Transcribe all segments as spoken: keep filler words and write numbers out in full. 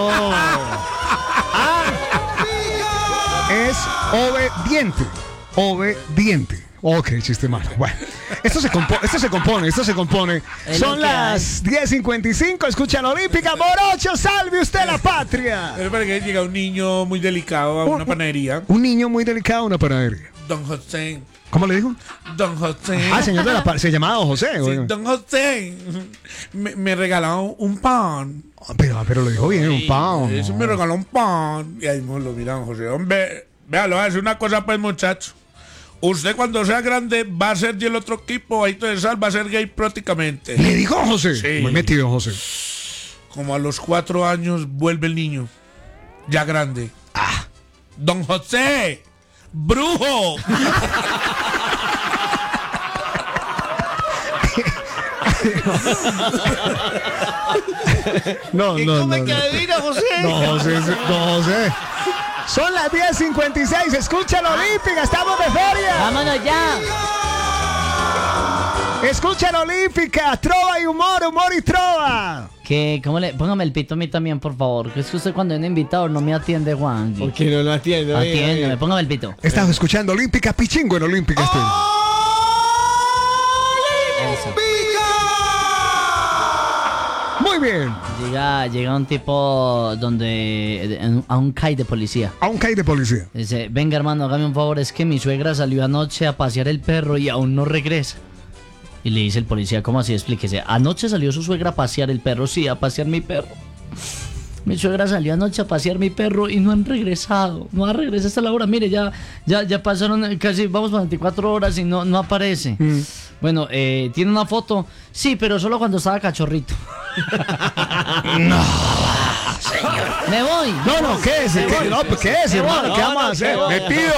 A es obediente. Obediente. Ok, chiste malo. Bueno, esto se, compo esto se compone, esto se compone. Es Son las diez cincuenta y cinco, escuchan Olímpica. Morocho, salve usted la patria. Es para que llega un niño muy delicado a una un, panadería. Un niño muy delicado a una panadería. Don José. ¿Cómo le dijo? Don José. Ah, señor de la panadería. Se llamaba Don José. Sí, bueno. Don José. Me, me regaló un pan. Pero, pero lo dijo bien, un pan. Eso no. me regaló un pan. Y ahí me lo mira Don José. Hombre, vea, le voy a decir una cosa pues, muchacho. Usted cuando sea grande va a ser del otro equipo, ahí de sal, va a ser gay prácticamente. ¿Le dijo Don José? Sí. Muy metido, José. Como a los cuatro años vuelve el niño, ya grande. Ah. Don José, brujo. No, no, no. ¿Cómo no, que adivina, José? No, José, no, José. Son las diez cincuenta y seis, escucha la Olímpica, estamos de feria. Vámonos ya. Escucha la Olímpica, trova y humor, humor y trova. Que, ¿cómo le? Póngame el pito a mí también, por favor. Que es que usted cuando viene invitado no me atiende, Juan. ¿Por qué no lo atiende? Atiéndeme, póngame el pito. Estás escuchando Olímpica, Pichingo en Olímpica. Este. Eso. Muy bien. Llega, llega un tipo donde a un C A I de policía. A un C A I de policía. Dice, venga hermano, hágame un favor, es que mi suegra salió anoche a pasear el perro y aún no regresa. Y le dice el policía, ¿cómo así? Explíquese. Anoche salió su suegra a pasear el perro, sí, a pasear mi perro. Mi suegra salió anoche a pasear mi perro y no han regresado. No ha regresado hasta la hora. Mire, ya, ya, ya pasaron casi, vamos, veinticuatro horas y no, no aparece. Mm. Bueno, eh, ¿tiene una foto? Sí, pero solo cuando estaba cachorrito. No, señor. Me voy. No, no, ¿qué es? ¿Qué, no, ¿qué es, hermano? No, ¿Qué vamos no, a hacer? no, Me pido.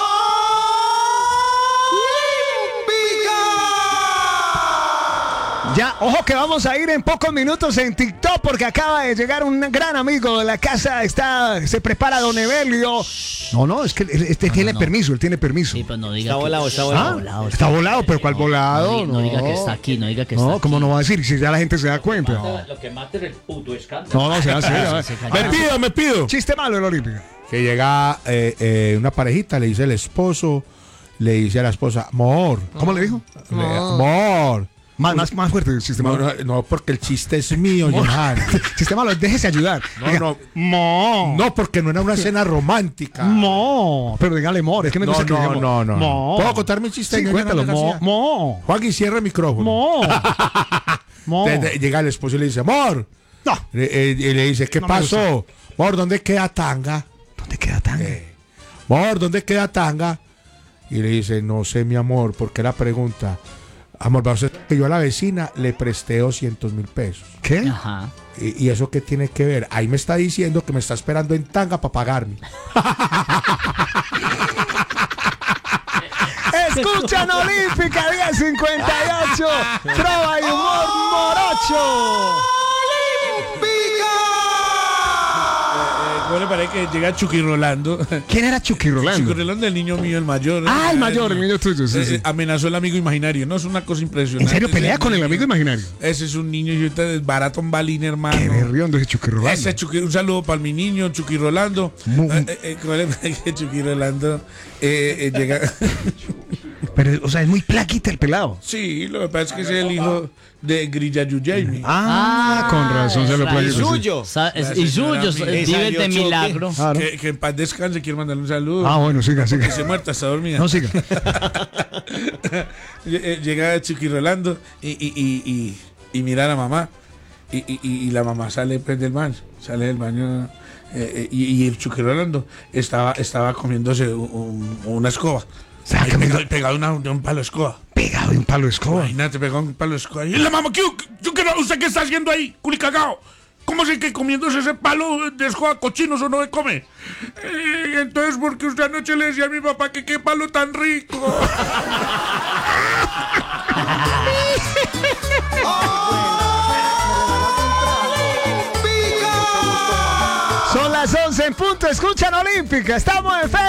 Ya, ojo que vamos a ir en pocos minutos en TikTok porque acaba de llegar un gran amigo de la casa, está, se prepara Don Evelio. No, no, es que este no, tiene no, permiso, él tiene permiso. Sí, pues no diga está que volado, está volado. ¿Ah? volado Está volado, pero ¿cuál volado? No, no, no diga que está aquí, no diga que está No, aquí. ¿cómo no va a decir? Si ya la gente se da cuenta. No. Lo que mata es el puto escándalo. No, no, se hace. Me pido, me pido. Chiste malo en la Olímpica. Que llega eh, eh, una parejita, le dice el esposo, le dice a la esposa, amor. ¿Cómo le dijo? Le, amor. Más, más, más fuerte el chiste malo. No, no, no, porque el chiste es mío, Johan. Chiste malo, déjese ayudar. No, Diga, no. Mo. No, porque no era una cena romántica. Mo. Pero dígale amor, es que me gusta no, que no, digamos. no, no. Mo. ¿Puedo contar mi chiste? Sí, cuéntalo. Mo. Mo. Juan, y cierra el micrófono. Mo. Mo. De, de, llega el esposo y le dice, amor. No. Le, eh, y le dice, ¿qué No pasó? Amor, ¿dónde queda Tanga? ¿Dónde queda Tanga? Eh, amor, ¿dónde queda Tanga? Y le dice, no sé, mi amor, porque la pregunta. Amor, va a ser que yo a la vecina le presté doscientos mil pesos. ¿Qué? Ajá. ¿Y, ¿Y eso qué tiene que ver? Ahí me está diciendo que me está esperando en Tanga para pagarme. Escuchan Olímpica diez cincuenta y ocho. Trova y humor morocho. ¿Cómo le parece que llega Chucky Rolando? ¿Quién era Chucky Rolando? Chucky Rolando, el niño mío, el mayor. Ah, el mayor, el niño tuyo. Sí, eh, sí. Amenazó al amigo imaginario. No, es una cosa impresionante. ¿En serio pelea con el amigo imaginario? Ese es un niño y ahorita desbarata un balín, hermano. Qué berriondo ese Chucky Rolando. Ese Chucky, un saludo para mi niño, Chucky Rolando. Muy... Eh, eh, ¿Cómo le parece que Chucky Rolando eh, eh, llega? Pero, o sea, es muy plaquita el pelado. Sí, lo que pasa es que es el hijo de Grilla Yujaymi. Ah, ah, con razón se lo plaquita. Y suyo. Es, y suyo, vive de milagro. Claro. Que, que en paz descanse, quiero mandarle un saludo. Ah, bueno, siga, siga. Que se muerta, está dormida. No, siga. Llega Chucky Rolando y, y, y, y, y mira a la mamá. Y, y, y la mamá sale pues, del baño. Sale del baño. Eh, y, y el Chucky Rolando estaba, estaba comiéndose un, una escoba. Ahí, pegado, pegado una, de un palo de escoba. Pegado de un palo de escoba. Imagínate, pegado un palo de escoba. Y la mamá, ¿qué, qué, qué, ¿usted qué está haciendo ahí, culicagao? ¿Cómo se que comiéndose ese palo de escoba cochino eso no se come? Eh, entonces, porque usted anoche le decía a mi papá que qué palo tan rico. Son las once en punto, escuchan Olímpica, estamos en fe.